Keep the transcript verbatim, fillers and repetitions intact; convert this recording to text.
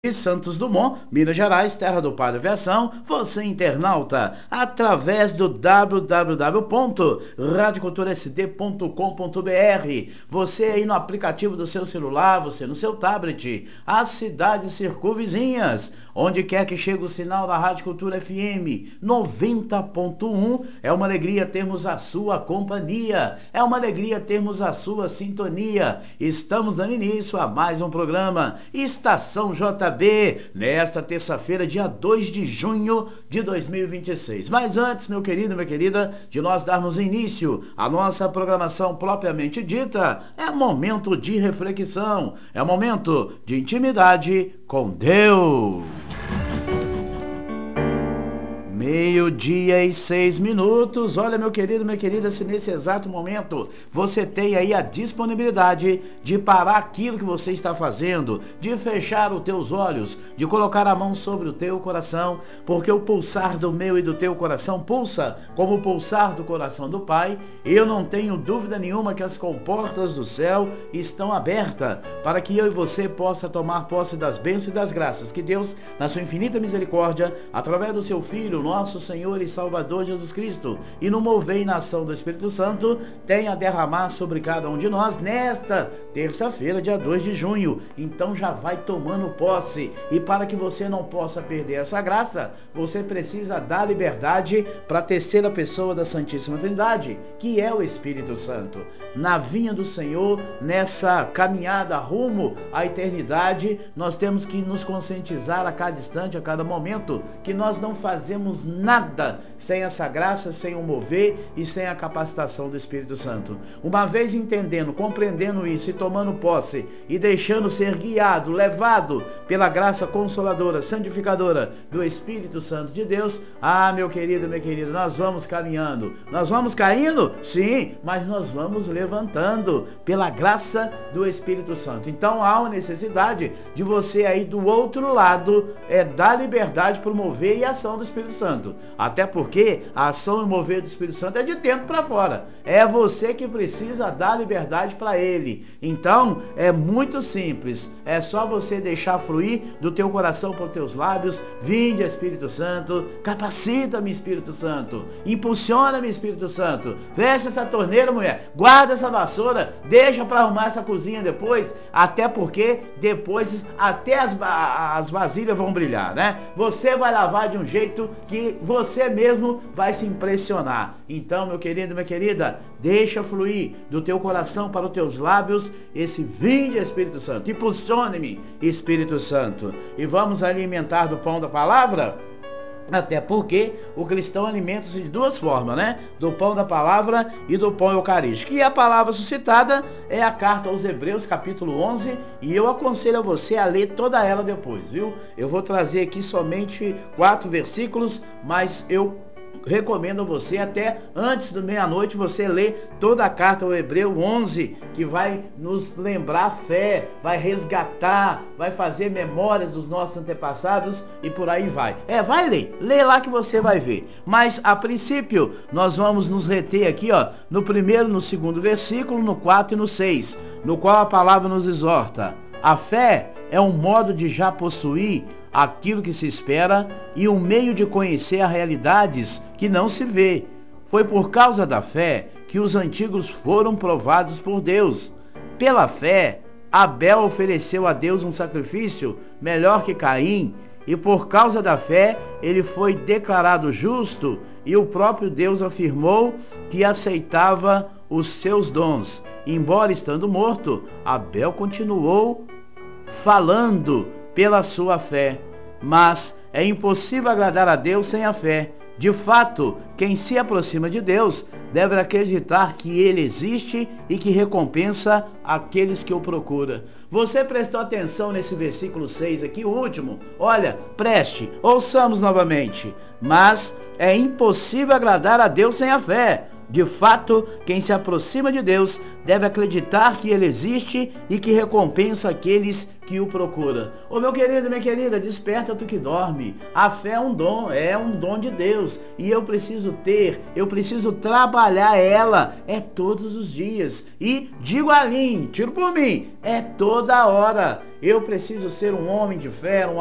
de Santos Dumont, Minas Gerais, terra do Padre Aviação, você internauta, através do w w w ponto radio cultura s d ponto com ponto b r, você aí no aplicativo do seu celular, você no seu tablet, as cidades circunvizinhas, onde quer que chegue o sinal da Rádio Cultura F M noventa ponto um, é uma alegria termos a sua companhia, é uma alegria termos a sua sintonia. Estamos dando início a mais um programa Estação J B, nesta terça-feira, dia dois de junho de dois mil e vinte e seis. Mas antes, meu querido, minha querida, de nós darmos início à nossa programação propriamente dita, é momento de reflexão, é momento de intimidade com Deus. Meio-dia e seis minutos. Olha, meu querido, minha querida, se nesse exato momento você tem aí a disponibilidade de parar aquilo que você está fazendo, de fechar os teus olhos, de colocar a mão sobre o teu coração, porque o pulsar do meu e do teu coração pulsa como o pulsar do coração do Pai. Eu não tenho dúvida nenhuma que as comportas do céu estão abertas para que eu e você possa tomar posse das bênçãos e das graças que Deus, na sua infinita misericórdia, através do seu Filho, nosso Senhor e Salvador Jesus Cristo, e no mover e na ação do Espírito Santo, tenha a derramar sobre cada um de nós nesta terça-feira, dia dois de junho. Então já vai tomando posse, e para que você não possa perder essa graça, você precisa dar liberdade para a terceira pessoa da Santíssima Trindade, que é o Espírito Santo. Na vinha do Senhor, nessa caminhada rumo à eternidade, nós temos que nos conscientizar a cada instante, a cada momento, que nós não fazemos nada sem essa graça, sem o mover e sem a capacitação do Espírito Santo. Uma vez entendendo, compreendendo isso e tomando posse e deixando ser guiado, levado pela graça consoladora, santificadora do Espírito Santo de Deus, ah, meu querido, minha querida, nós vamos caminhando, nós vamos caindo? Sim, mas nós vamos levantando pela graça do Espírito Santo. Então há uma necessidade de você aí do outro lado, é dar liberdade para o mover e a ação do Espírito Santo. Até porque a ação e o mover do Espírito Santo é de dentro para fora. É você que precisa dar liberdade para ele. Então é muito simples. É só você deixar fluir do teu coração para os teus lábios. Vinde, Espírito Santo, capacita-me, Espírito Santo, impulsiona-me, Espírito Santo. Fecha essa torneira, mulher. Guarda essa vassoura. Deixa para arrumar essa cozinha depois. Até porque depois até as, as vasilhas vão brilhar, né? Você vai lavar de um jeito que você mesmo vai se impressionar. Então, meu querido, minha querida, deixa fluir do teu coração para os teus lábios esse vinde, Espírito Santo. Impulsione-me, Espírito Santo. E vamos alimentar do pão da palavra? Até porque o cristão alimenta-se de duas formas, né? Do pão da palavra e do pão eucarístico. E a palavra suscitada é a carta aos Hebreus, capítulo onze, e eu aconselho a você a ler toda ela depois, viu? Eu vou trazer aqui somente quatro versículos, mas eu recomendo a você, até antes do meia-noite, você ler toda a carta ao Hebreu onze, que vai nos lembrar a fé, vai resgatar, vai fazer memórias dos nossos antepassados e por aí vai. É, vai ler, lê lá que você vai ver. Mas a princípio, nós vamos nos reter aqui, ó, no primeiro, no segundo versículo, no quatro e no seis, no qual a palavra nos exorta. A fé é um modo de já possuir aquilo que se espera e um meio de conhecer as realidades que não se vê. Foi por causa da fé que os antigos foram provados por Deus. Pela fé, Abel ofereceu a Deus um sacrifício melhor que Caim, e por causa da fé ele foi declarado justo, e o próprio Deus afirmou que aceitava os seus dons. Embora estando morto, Abel continuou falando pela sua fé. Mas é impossível agradar a Deus sem a fé. De fato, quem se aproxima de Deus deve acreditar que Ele existe e que recompensa aqueles que o procuram. Você prestou atenção nesse versículo seis aqui, o último? Olha, preste, ouçamos novamente. Mas é impossível agradar a Deus sem a fé. De fato, quem se aproxima de Deus deve acreditar que Ele existe e que recompensa aqueles que o procuram. Ô meu querido, minha querida, desperta tu que dorme. A fé é um dom, é um dom de Deus. E eu preciso ter, eu preciso trabalhar ela, é todos os dias. E digo a Aline, tiro por mim, é toda hora. Eu preciso ser um homem de fé, um